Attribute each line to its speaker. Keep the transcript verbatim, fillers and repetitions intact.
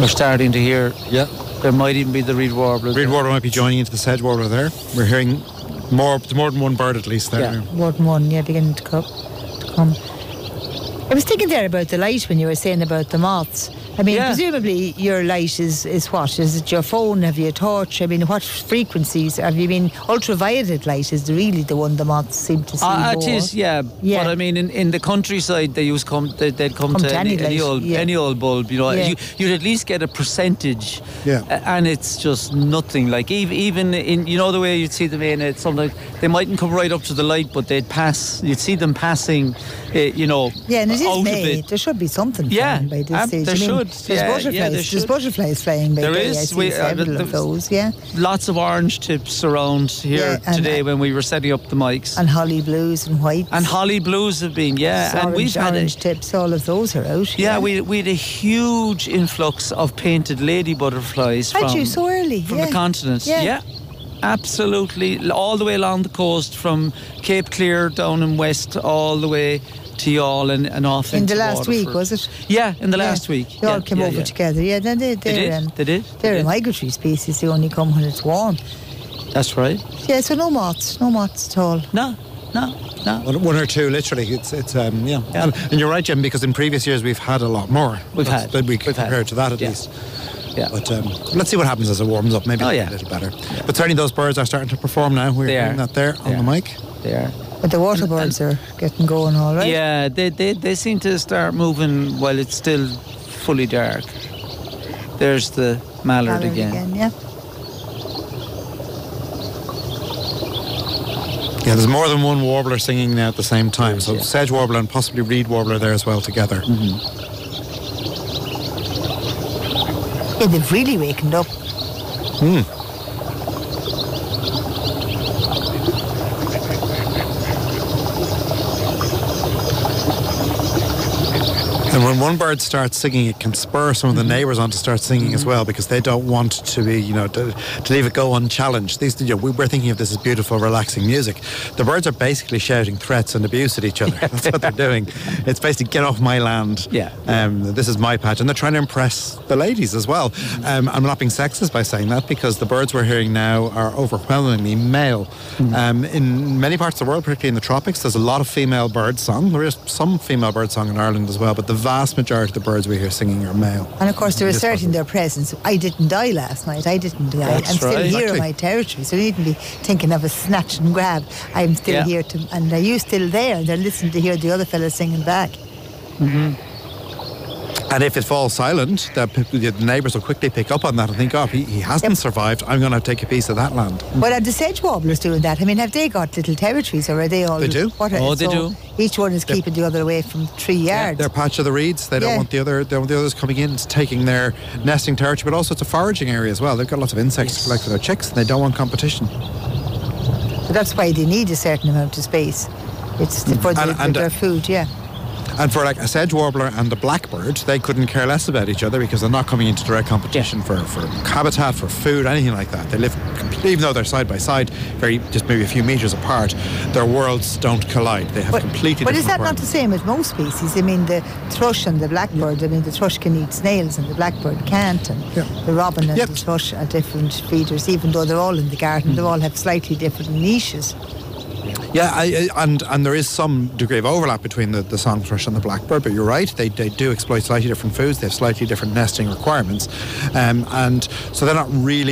Speaker 1: We're starting to hear.
Speaker 2: Yeah.
Speaker 1: There might even be the reed warbler.
Speaker 2: Reed warbler might be joining into the sedge warbler there. We're hearing more, more than one bird at least there.
Speaker 3: Yeah, more than one, yeah, beginning to come. To come. I was thinking there about the light when you were saying about the moths. I mean, yeah. presumably your light is, is what? Is it your phone? Have you a torch? I mean, what frequencies? Have you been ultraviolet light is really the one the moths seem to see
Speaker 1: uh,
Speaker 3: more?
Speaker 1: It is, yeah. yeah. But I mean, in, in the countryside, they use come, they, they'd come, come to, to any, any, old yeah. any old bulb. You know, yeah. you, you'd at least get a percentage.
Speaker 2: Yeah.
Speaker 1: Uh, and it's just nothing. Like even even in you know the way you'd see them in it. Sometimes they mightn't come right up to the light, but they'd pass. You'd see them passing. Uh, you know.
Speaker 3: Yeah, and it is
Speaker 1: out
Speaker 3: May.
Speaker 1: Of it.
Speaker 3: There should be something.
Speaker 1: Yeah.
Speaker 3: By this
Speaker 1: um,
Speaker 3: stage.
Speaker 1: there
Speaker 3: I mean,
Speaker 1: should.
Speaker 3: There's
Speaker 1: yeah,
Speaker 3: butterflies.
Speaker 1: yeah, there
Speaker 3: there's
Speaker 1: should.
Speaker 3: butterflies flying by
Speaker 1: there
Speaker 3: day.
Speaker 1: Is,
Speaker 3: I see
Speaker 1: we,
Speaker 3: several
Speaker 1: uh,
Speaker 3: of those. Yeah.
Speaker 1: Lots of orange tips around here
Speaker 3: yeah,
Speaker 1: today
Speaker 3: uh,
Speaker 1: when we were setting up the mics.
Speaker 3: And holly blues and whites.
Speaker 1: And holly blues have been, yeah.
Speaker 3: Orange,
Speaker 1: and we've had
Speaker 3: orange
Speaker 1: a,
Speaker 3: tips. All of those are out.
Speaker 1: Yeah,
Speaker 3: yeah.
Speaker 1: we we had a huge influx of painted lady butterflies.
Speaker 3: Had
Speaker 1: from,
Speaker 3: you so early?
Speaker 1: From
Speaker 3: yeah.
Speaker 1: the continent.
Speaker 3: Yeah.
Speaker 1: yeah. Absolutely. All the way along the coast from Cape Clear down in west all the way to Youghal and, and off
Speaker 3: in
Speaker 1: into
Speaker 3: the last
Speaker 1: Waterford.
Speaker 3: week, was it?
Speaker 1: Yeah, in the
Speaker 3: yeah.
Speaker 1: last week.
Speaker 3: They
Speaker 1: yeah,
Speaker 3: all came
Speaker 1: yeah,
Speaker 3: over
Speaker 1: yeah.
Speaker 3: together. Yeah, they, they,
Speaker 1: they did.
Speaker 3: Um,
Speaker 1: they did.
Speaker 3: They're
Speaker 1: they
Speaker 3: a
Speaker 1: did.
Speaker 3: migratory species. They only come when it's warm.
Speaker 1: That's right.
Speaker 3: Yeah, so no moths, no moths at all.
Speaker 1: No, no, no.
Speaker 2: One, one or two, literally. It's it's um yeah. yeah. And, and you're right, Jim, because in previous years we've had a lot more.
Speaker 1: We've
Speaker 2: That's,
Speaker 1: had.
Speaker 2: That we
Speaker 1: we've
Speaker 2: compared
Speaker 1: had.
Speaker 2: to that at
Speaker 1: yeah.
Speaker 2: least.
Speaker 1: Yeah.
Speaker 2: But um, let's see what happens as it warms up. Maybe
Speaker 1: oh, yeah.
Speaker 2: a little better.
Speaker 1: Yeah.
Speaker 2: But certainly those birds are starting to perform now. We're
Speaker 1: they
Speaker 2: hearing
Speaker 1: are.
Speaker 2: that there
Speaker 1: they
Speaker 2: on
Speaker 1: are.
Speaker 2: the mic.
Speaker 1: They are.
Speaker 3: But the water birds are getting going all right.
Speaker 1: Yeah, they, they they seem to start moving while it's still fully dark. There's the mallard,
Speaker 3: Mallard
Speaker 1: again.
Speaker 3: again. Yeah.
Speaker 2: Yeah, there's more than one warbler singing now at the same time. So
Speaker 1: yeah.
Speaker 2: sedge warbler and possibly reed warbler there as well together.
Speaker 1: Mm-hmm.
Speaker 3: Yeah, they've really wakened up.
Speaker 2: Hmm. And when one bird starts singing, it can spur some of the neighbours on to start singing mm-hmm. as well, because they don't want to be, you know, to, to leave it go unchallenged. These, you know, we, we're thinking of this as beautiful, relaxing music. The birds are basically shouting threats and abuse at each other. Yeah, That's what they're doing. It's basically, get off my land.
Speaker 1: Yeah.
Speaker 2: Um, this is my patch. And they're trying to impress the ladies as well. Mm-hmm. Um, I'm not being sexist by saying that, because the birds we're hearing now are overwhelmingly male. Mm-hmm. Um, in many parts of the world, particularly in the tropics, there's a lot of female bird song. There is some female bird song in Ireland as well, but the vast majority of the birds we hear singing are male.
Speaker 3: And of course they're asserting their presence. I didn't die last night. I didn't die.
Speaker 1: That's
Speaker 3: I'm still
Speaker 1: right.
Speaker 3: here
Speaker 2: Exactly.
Speaker 3: in my territory, so you needn't be thinking of a snatch and grab. I'm still
Speaker 1: yeah.
Speaker 3: here to, and are you still there? And they're listening to hear the other fellas singing back.
Speaker 1: Mm-hmm.
Speaker 2: And if it falls silent, the, the neighbours will quickly pick up on that and think, oh, he, he hasn't yep. survived, I'm going to take a piece of that land.
Speaker 3: Well, are the sedge warblers doing that? I mean, have they got little territories, or are they all...
Speaker 2: They do.
Speaker 3: What are,
Speaker 1: oh,
Speaker 3: so
Speaker 1: they do.
Speaker 3: Each one is keeping the other away from three yards.
Speaker 2: They're patch of the reeds. They don't
Speaker 3: yeah.
Speaker 2: want the other. They don't want the others coming in, taking their nesting territory. But also, it's a foraging area as well. They've got lots of insects yes. to collect for their chicks, and they don't want competition.
Speaker 3: So that's why they need a certain amount of space. It's mm. for, the,
Speaker 2: and,
Speaker 3: for
Speaker 2: and,
Speaker 3: their
Speaker 2: uh,
Speaker 3: food, yeah.
Speaker 2: And for like a sedge warbler and a blackbird, they couldn't care less about each other, because they're not coming into direct competition yeah. for, for habitat, for food, anything like that. They live completely, even though they're side by side, very just maybe a few metres apart, their worlds don't collide. They have
Speaker 3: but,
Speaker 2: completely
Speaker 3: but
Speaker 2: different
Speaker 3: is that not
Speaker 2: worlds.
Speaker 3: the same as most species? I mean, the thrush and the blackbird, I mean, the thrush can eat snails and the blackbird can't, and
Speaker 2: yeah.
Speaker 3: the robin and
Speaker 2: yep.
Speaker 3: the thrush are different feeders, even though they're all in the garden. Mm. They all have slightly different niches.
Speaker 2: Yeah, I, I, and and there is some degree of overlap between the, the song thrush and the blackbird, but you're right, they, they do exploit slightly different foods, they have slightly different nesting requirements, um, and so they're not really